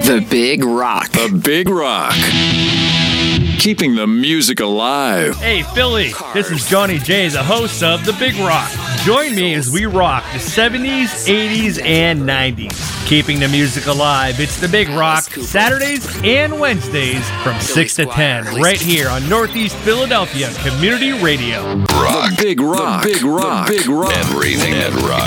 The Big Rock. The Big Rock. Keeping the music alive. Hey, Philly, this is Johnny J, the host of The Big Rock. Join me as we rock the 70s, 80s, and 90s. Keeping the music alive, it's The Big Rock, Saturdays and Wednesdays from 6 to 10, right here on Northeast Philadelphia Community Radio. The Big Rock. The Big Rock. The Big Rock. Everything that rocks.